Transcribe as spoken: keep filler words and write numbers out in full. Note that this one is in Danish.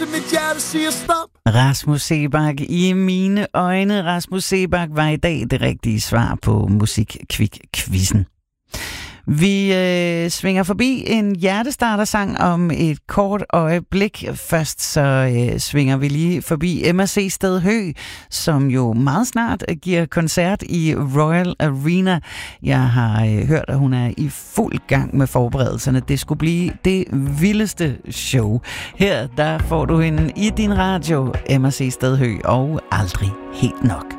til mit hjerte siger stop. Rasmus Seebach i mine øjne. Rasmus Seebach var i dag det rigtige svar på Musikkvik-quizzen. Vi øh, svinger forbi en hjertestartersang om et kort øjeblik. Først så øh, svinger vi lige forbi Emma C. Sted Høgh, som jo meget snart giver koncert i Royal Arena. Jeg har øh, hørt, at hun er i fuld gang med forberedelserne. Det skulle blive det vildeste show. Her der får du hende i din radio, Emma C. Sted Høgh, og Aldrig helt nok.